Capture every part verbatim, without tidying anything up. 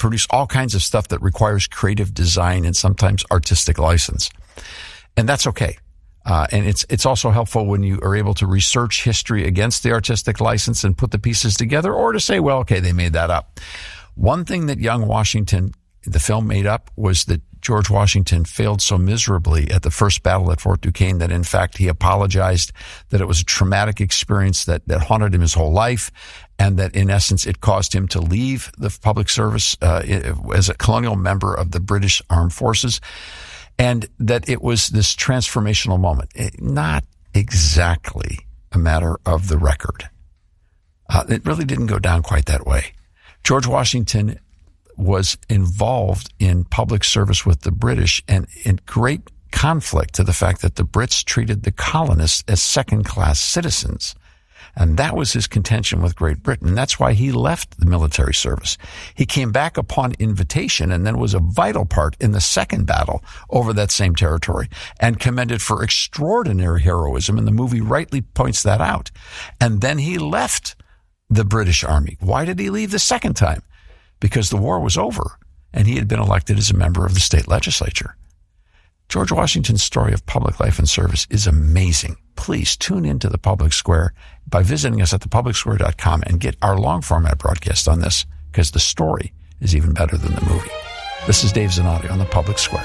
produce all kinds of stuff that requires creative design and sometimes artistic license. And that's okay. Uh, and it's it's also helpful when you are able to research history against the artistic license and put the pieces together, or to say, well, okay, they made that up. One thing that young Washington, the film made up, was that George Washington failed so miserably at the first battle at Fort Duquesne that, in fact, he apologized, that it was a traumatic experience that, that haunted him his whole life, and that, in essence, it caused him to leave the public service uh, as a colonial member of the British Armed Forces. And that it was this transformational moment. It, not exactly a matter of the record. Uh, it really didn't go down quite that way. George Washington was involved in public service with the British and in great conflict to the fact that the Brits treated the colonists as second-class citizens. And that was his contention with Great Britain. That's why he left the military service. He came back upon invitation and then was a vital part in the second battle over that same territory and commended for extraordinary heroism. And the movie rightly points that out. And then he left the British Army. Why did he leave the second time? Because the war was over and he had been elected as a member of the state legislature. George Washington's story of public life and service is amazing. Please tune into The Public Square by visiting us at the public square dot com and get our long-format broadcast on this, because the story is even better than the movie. This is Dave Zanotti on The Public Square.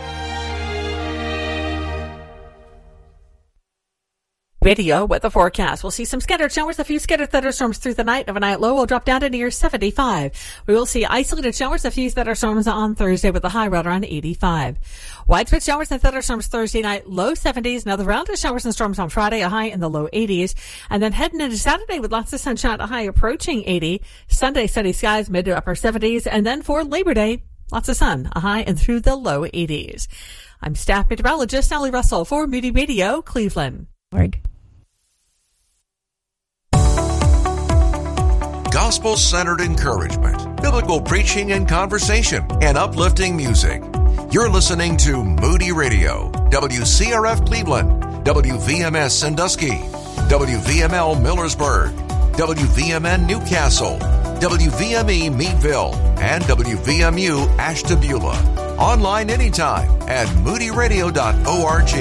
Video with the forecast. We'll see some scattered showers, a few scattered thunderstorms through the night. Overnight low will drop down to near seventy-five. We will see isolated showers, a few thunderstorms on Thursday with a high right around eighty-five. Widespread showers and thunderstorms Thursday night, low seventies. Another round of showers and storms on Friday, a high in the low eighties. And then heading into Saturday with lots of sunshine, a high approaching eighty. Sunday, sunny skies, mid to upper seventies. And then for Labor Day, lots of sun, a high and through the low eighties. I'm staff meteorologist Sally Russell for Moody Radio, Cleveland. Org. Gospel-centered encouragement, biblical preaching and conversation, and uplifting music. You're listening to Moody Radio, W C R F Cleveland, W V M S Sandusky, W V M L Millersburg, W V M N Newcastle, W V M E Meadville, and W V M U Ashtabula. Online anytime at moody radio dot org.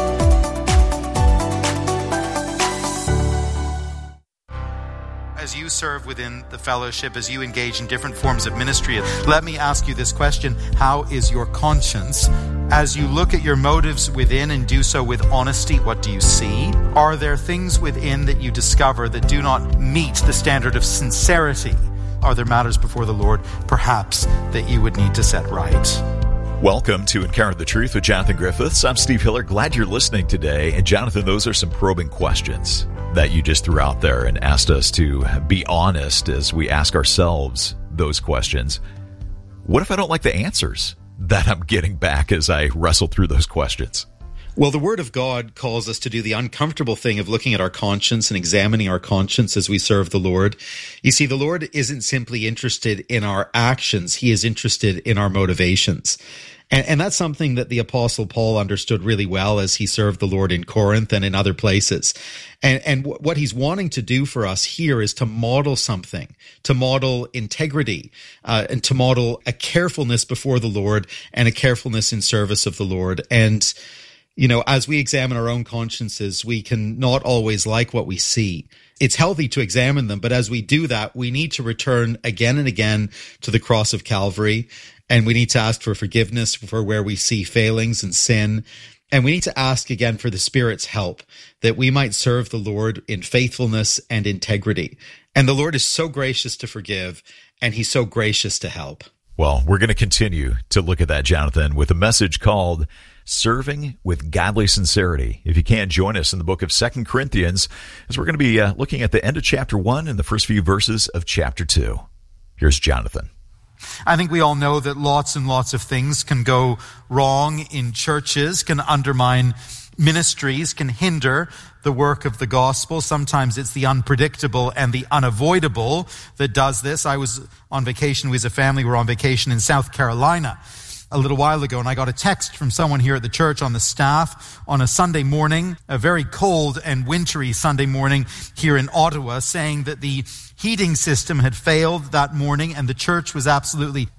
As you serve within the fellowship, as you engage in different forms of ministry, let me ask you this question: how is your conscience? As you look at your motives within and do so with honesty, what do you see? Are there things within that you discover that do not meet the standard of sincerity? Are there matters before the Lord, perhaps, that you would need to set right? Welcome to Encounter the Truth with Jonathan Griffiths. I'm Steve Hiller. Glad you're listening today. And Jonathan, those are some probing questions that you just threw out there and asked us to be honest as we ask ourselves those questions. What if I don't like the answers that I'm getting back as I wrestle through those questions? Well, the Word of God calls us to do the uncomfortable thing of looking at our conscience and examining our conscience as we serve the Lord. You see, the Lord isn't simply interested in our actions. He is interested in our motivations. And, and that's something that the Apostle Paul understood really well as he served the Lord in Corinth and in other places. And, and w- what he's wanting to do for us here is to model something, to model integrity, uh, and to model a carefulness before the Lord and a carefulness in service of the Lord. And you know, as we examine our own consciences, we can not always like what we see. It's healthy to examine them, but as we do that, we need to return again and again to the cross of Calvary, and we need to ask for forgiveness for where we see failings and sin, and we need to ask again for the Spirit's help, that we might serve the Lord in faithfulness and integrity. And the Lord is so gracious to forgive, and He's so gracious to help. Well, we're going to continue to look at that, Jonathan, with a message called Serving with Godly Sincerity. If you can, join us in the book of Second Corinthians, as we're going to be uh, looking at the end of chapter one and the first few verses of chapter two. Here's Jonathan. I think we all know that lots and lots of things can go wrong in churches, can undermine ministries, can hinder the work of the gospel. Sometimes it's the unpredictable and the unavoidable that does this. I was on vacation with a family. We were on vacation in South Carolina a little while ago, and I got a text from someone here at the church on the staff on a Sunday morning, a very cold and wintry Sunday morning here in Ottawa, saying that the heating system had failed that morning and the church was absolutely